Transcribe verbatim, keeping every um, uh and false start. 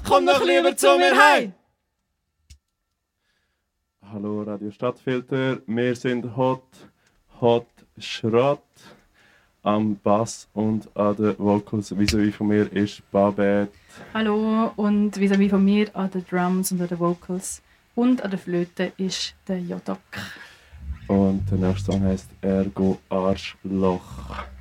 komm doch lieber zu mir heim! Hallo Radio Stadtfilter, wir sind Hot, Hot Schrott am Bass und an den Vocals. Vis-à-vis von mir ist Babette. Hallo, und vis-à-vis von mir an den Drums und an den Vocals und an der Flöte ist der Jodok. Und der nächste Song heisst Ergo Arschloch.